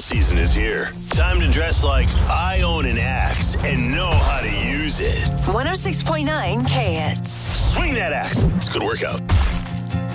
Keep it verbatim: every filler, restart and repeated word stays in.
season is here. Time to dress like I own an axe and know how to use it. one oh six point nine K Hits. Swing that axe. It's a good workout.